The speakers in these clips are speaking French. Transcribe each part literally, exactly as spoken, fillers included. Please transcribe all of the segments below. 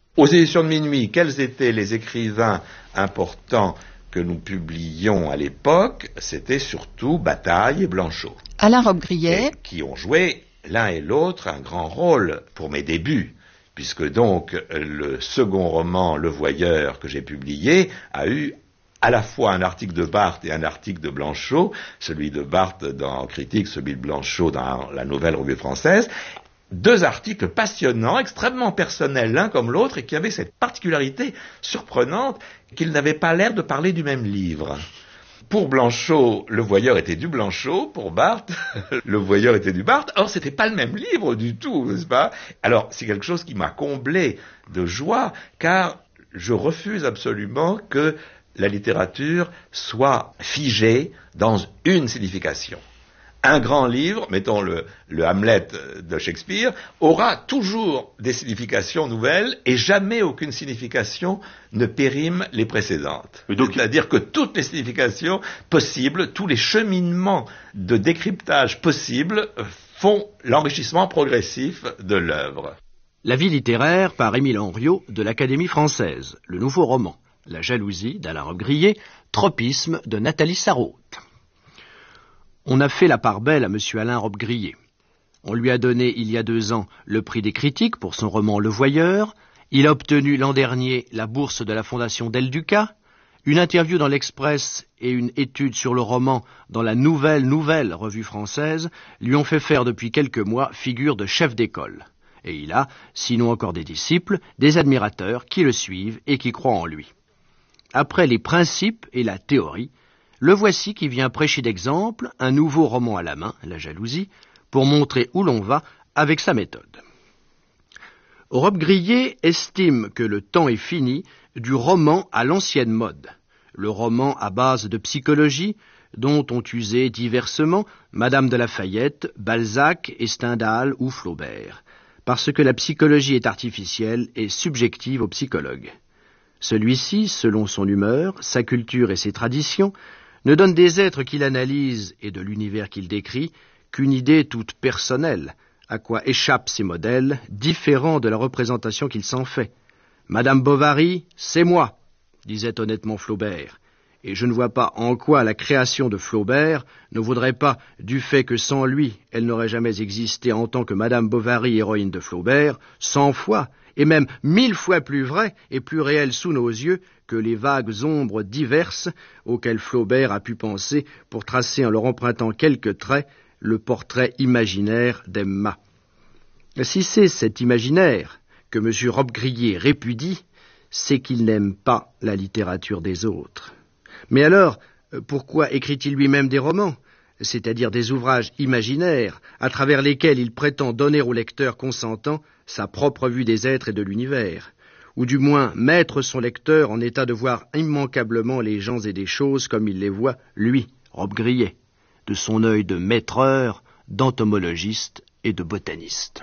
Aux éditions de Minuit, quels étaient les écrivains importants que nous publions à l'époque? C'était surtout Bataille et Blanchot. Alain Robbe-Grillet. Et qui ont joué l'un et l'autre un grand rôle pour mes débuts, puisque donc le second roman, Le Voyeur, que j'ai publié, a eu à la fois un article de Barthes et un article de Blanchot, celui de Barthes dans Critique, celui de Blanchot dans la Nouvelle Revue Française, deux articles passionnants, extrêmement personnels l'un comme l'autre, et qui avaient cette particularité surprenante qu'ils n'avaient pas l'air de parler du même livre. Pour Blanchot, Le Voyeur était du Blanchot, pour Barthes, Le Voyeur était du Barthes. Or, c'était pas le même livre du tout, n'est-ce pas? Alors, c'est quelque chose qui m'a comblé de joie, car je refuse absolument que la littérature soit figée dans une signification. Un grand livre, mettons le, le Hamlet de Shakespeare, aura toujours des significations nouvelles et jamais aucune signification ne périme les précédentes. Donc, c'est-à-dire que toutes les significations possibles, tous les cheminements de décryptage possibles font l'enrichissement progressif de l'œuvre. La vie littéraire par Émile Henriot de l'Académie française, le nouveau roman, La jalousie d'Alain Robbe-Grillet, Tropisme de Nathalie Sarraute. On a fait la part belle à M. Alain Robbe-Grillet. On lui a donné il y a deux ans le prix des critiques pour son roman Le Voyeur. Il a obtenu l'an dernier la bourse de la Fondation Del Duca. Une interview dans l'Express et une étude sur le roman dans la Nouvelle Nouvelle Revue Française lui ont fait faire depuis quelques mois figure de chef d'école. Et il a, sinon encore des disciples, des admirateurs qui le suivent et qui croient en lui. Après les principes et la théorie, le voici qui vient prêcher d'exemple un nouveau roman à la main, La jalousie, pour montrer où l'on va avec sa méthode. Robbe-Grillet estime que le temps est fini du roman à l'ancienne mode, le roman à base de psychologie dont ont usé diversement Madame de La Fayette, Balzac et Stendhal ou Flaubert, parce que la psychologie est artificielle et subjective au psychologue. Celui-ci, selon son humeur, sa culture et ses traditions, ne donne des êtres qu'il analyse et de l'univers qu'il décrit qu'une idée toute personnelle, à quoi échappent ces modèles, différents de la représentation qu'il s'en fait. Madame Bovary, c'est moi, disait honnêtement Flaubert, et je ne vois pas en quoi la création de Flaubert ne vaudrait pas, du fait que sans lui, elle n'aurait jamais existé en tant que Madame Bovary, héroïne de Flaubert, cent fois, et même mille fois plus vraie et plus réelle sous nos yeux que les vagues ombres diverses auxquelles Flaubert a pu penser pour tracer en leur empruntant quelques traits le portrait imaginaire d'Emma. Si c'est cet imaginaire que M. Robbe-Grillet répudie, c'est qu'il n'aime pas la littérature des autres. Mais alors, pourquoi écrit-il lui-même des romans, c'est-à-dire des ouvrages imaginaires, à travers lesquels il prétend donner au lecteur consentant sa propre vue des êtres et de l'univers, ou du moins mettre son lecteur en état de voir immanquablement les gens et des choses comme il les voit, lui, Robbe-Grillet, de son œil de maîtreur, d'entomologiste et de botaniste.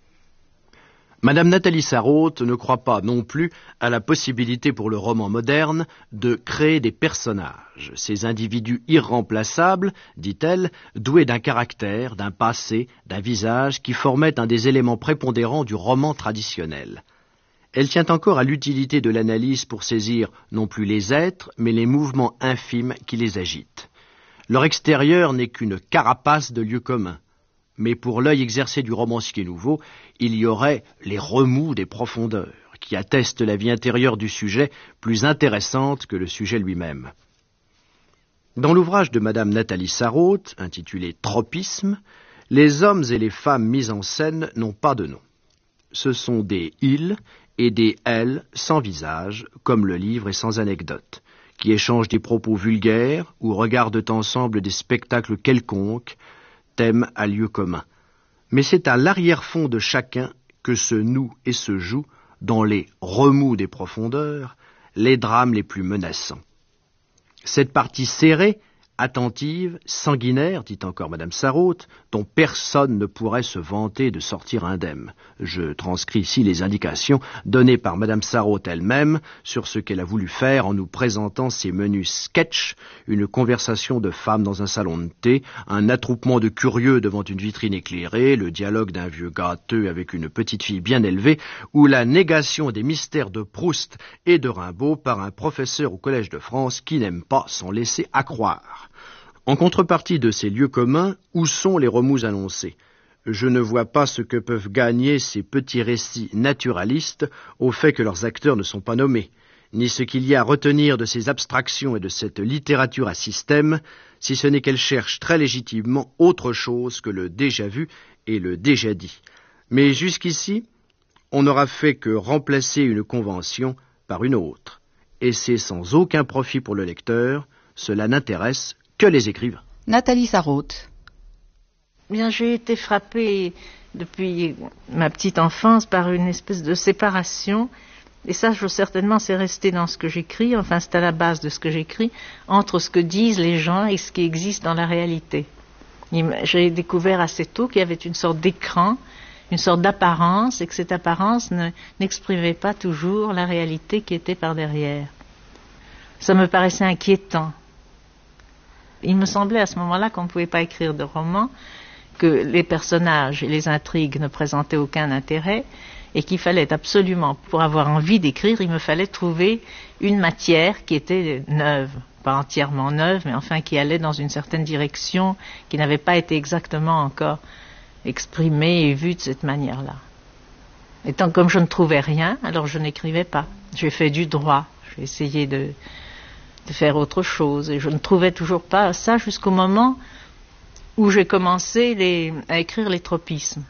Madame Nathalie Sarraute ne croit pas non plus à la possibilité pour le roman moderne de créer des personnages, ces individus irremplaçables, dit-elle, doués d'un caractère, d'un passé, d'un visage qui formaient un des éléments prépondérants du roman traditionnel. Elle tient encore à l'utilité de l'analyse pour saisir non plus les êtres, mais les mouvements infimes qui les agitent. Leur extérieur n'est qu'une carapace de lieux communs. Mais pour l'œil exercé du romancier nouveau, il y aurait les remous des profondeurs, qui attestent la vie intérieure du sujet plus intéressante que le sujet lui-même. Dans l'ouvrage de Madame Nathalie Sarraute, intitulé Tropisme, les hommes et les femmes mis en scène n'ont pas de nom. Ce sont des « ils » et des « elles » sans visage, comme le livre est sans anecdote, qui échangent des propos vulgaires ou regardent ensemble des spectacles quelconques, thème à lieu commun. Mais c'est à l'arrière-fond de chacun que se nouent et se jouent, dans les remous des profondeurs, les drames les plus menaçants. Cette partie serrée, attentive, sanguinaire, dit encore Madame Sarraute, dont personne ne pourrait se vanter de sortir indemne. Je transcris ici les indications données par Madame Sarraute elle-même sur ce qu'elle a voulu faire en nous présentant ses menus sketchs, une conversation de femmes dans un salon de thé, un attroupement de curieux devant une vitrine éclairée, le dialogue d'un vieux gâteux avec une petite fille bien élevée, ou la négation des mystères de Proust et de Rimbaud par un professeur au Collège de France qui n'aime pas s'en laisser accroire. En contrepartie de ces lieux communs, où sont les remous annoncés? Je ne vois pas ce que peuvent gagner ces petits récits naturalistes au fait que leurs acteurs ne sont pas nommés, ni ce qu'il y a à retenir de ces abstractions et de cette littérature à système, si ce n'est qu'elle cherche très légitimement autre chose que le déjà vu et le déjà dit. Mais jusqu'ici, on n'aura fait que remplacer une convention par une autre, et c'est sans aucun profit pour le lecteur, cela n'intéresse que les écrivains. Nathalie Sarraute. Bien, j'ai été frappée depuis ma petite enfance par une espèce de séparation, et ça, je, certainement, c'est resté dans ce que j'écris, enfin c'est à la base de ce que j'écris, entre ce que disent les gens et ce qui existe dans la réalité. J'ai découvert assez tôt qu'il y avait une sorte d'écran, une sorte d'apparence, et que cette apparence ne, n'exprimait pas toujours la réalité qui était par derrière. Ça me paraissait inquiétant. Il me semblait à ce moment-là qu'on ne pouvait pas écrire de roman, que les personnages et les intrigues ne présentaient aucun intérêt, et qu'il fallait absolument, pour avoir envie d'écrire, il me fallait trouver une matière qui était neuve, pas entièrement neuve, mais enfin qui allait dans une certaine direction, qui n'avait pas été exactement encore exprimée et vue de cette manière-là. Et tant comme je ne trouvais rien, alors je n'écrivais pas. J'ai fait du droit, j'ai essayé de... de faire autre chose, et je ne trouvais toujours pas ça jusqu'au moment où j'ai commencé les, à écrire les tropismes,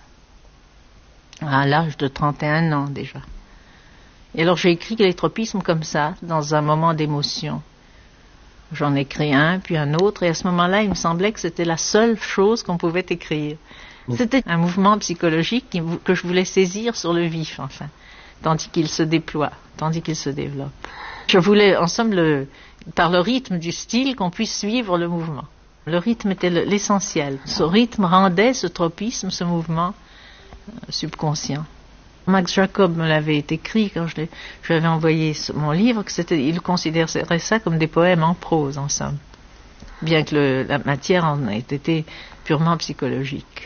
à l'âge de trente et un ans déjà. Et alors j'ai écrit les tropismes comme ça, dans un moment d'émotion. J'en ai écrit un, puis un autre, et à ce moment-là, il me semblait que c'était la seule chose qu'on pouvait écrire. C'était un mouvement psychologique qui, que je voulais saisir sur le vif, enfin, tandis qu'il se déploie, tandis qu'il se développe. Je voulais, en somme, le, par le rythme du style, qu'on puisse suivre le mouvement. Le rythme était le, l'essentiel. Ce rythme rendait ce tropisme, ce mouvement euh, subconscient. Max Jacob me l'avait écrit quand je, je lui avais envoyé ce, mon livre, que c'était, il considérait ça comme des poèmes en prose, en somme, bien que le, la matière en ait été purement psychologique.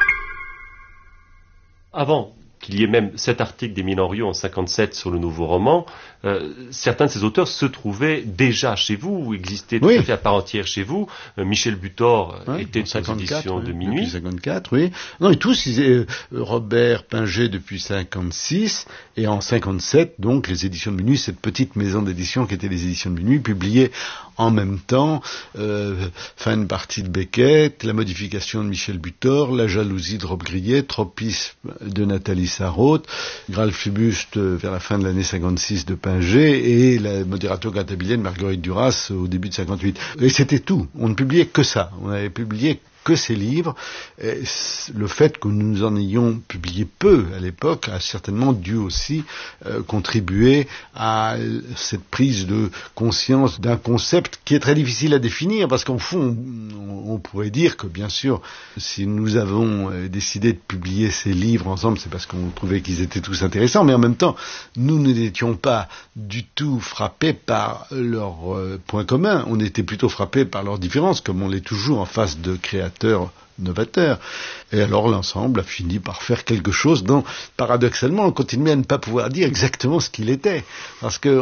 Avant qu'il y ait même cet article d'Émile Henriot en cinquante-sept sur le nouveau roman, euh, certains de ces auteurs se trouvaient déjà chez vous, ou existaient tout oui. à fait à part entière chez vous. Euh, Michel Butor euh, oui, était aux éditions oui, de Minuit. Depuis cinquante-quatre, oui. Non, et tous, ils, euh, Robert Pinget depuis cinquante-six, et en cinquante-sept, donc, les éditions de Minuit, cette petite maison d'édition qui était les éditions de Minuit, publiaient en même temps euh, Fin de partie de Beckett, La modification de Michel Butor, La jalousie de Rob Grillet, Tropisme de Nathalie Sarraute, Graal Phoebus vers la fin de l'année cinquante-six de Pinget et la Moderato Cantabile de Marguerite Duras au début de cinquante-huit. Et c'était tout. On ne publiait que ça. On avait publié que ces livres. Et le fait que nous en ayons publié peu à l'époque a certainement dû aussi euh, contribuer à cette prise de conscience d'un concept qui est très difficile à définir, parce qu'en fond, on, on pourrait dire que, bien sûr, si nous avons euh, décidé de publier ces livres ensemble, c'est parce qu'on trouvait qu'ils étaient tous intéressants, mais en même temps, nous n'étions pas du tout frappés par leurs euh, points communs, on était plutôt frappés par leurs différences, comme on l'est toujours en face de créateurs novateur. Et alors l'ensemble a fini par faire quelque chose dont, paradoxalement, on continuait à ne pas pouvoir dire exactement ce qu'il était. Parce qu'il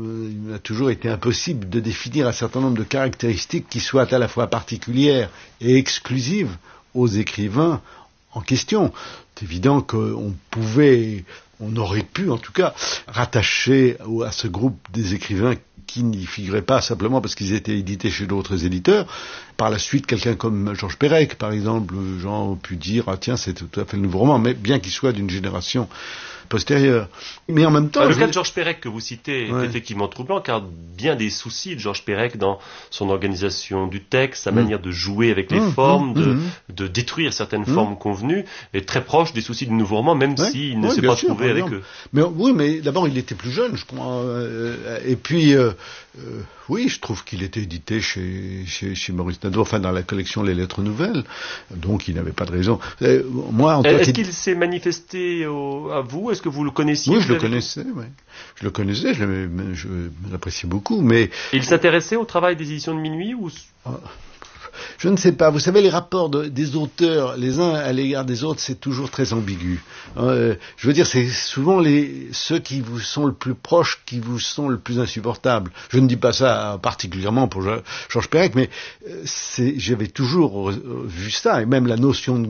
a toujours été impossible de définir un certain nombre de caractéristiques qui soient à la fois particulières et exclusives aux écrivains en question. C'est évident qu'on pouvait, on aurait pu en tout cas, rattacher à ce groupe des écrivains qui n'y figuraient pas simplement parce qu'ils étaient édités chez d'autres éditeurs. Par la suite, quelqu'un comme Georges Perec, par exemple, les gens ont pu dire, ah tiens, c'est tout à fait le nouveau roman, mais bien qu'il soit d'une génération postérieure. Mais en même temps... Ah, le je... cas de Georges Perec que vous citez est ouais. effectivement troublant, car bien des soucis de Georges Perec dans son organisation du texte, sa mmh. manière de jouer avec les mmh. formes, mmh. De, de détruire certaines mmh. formes convenues, est très proche des soucis du nouveau roman, même ouais. s'il ne ouais, s'est pas sûr, trouvé avec eux. Mais, oui, mais d'abord, il était plus jeune, je crois. Euh, et puis, euh, euh, euh, oui, je trouve qu'il était édité chez, chez, chez Maurice Nadeau, enfin dans la collection Les Lettres Nouvelles, donc il n'avait pas de raison. Euh, moi, en Est-ce tant qu'il s'est manifesté au, à vous? Est-ce que vous le connaissiez? Oui, je le connaissais, oui. Je le connaissais, je l'appréciais beaucoup, mais... Et il s'intéressait au travail des éditions de Minuit ou... Ah. Je ne sais pas. Vous savez, les rapports de, des auteurs, les uns à l'égard des autres, c'est toujours très ambigu. Euh, je veux dire, c'est souvent les, ceux qui vous sont le plus proches qui vous sont le plus insupportables. Je ne dis pas ça particulièrement pour Georges Perec, mais c'est, j'avais toujours vu ça, et même la notion de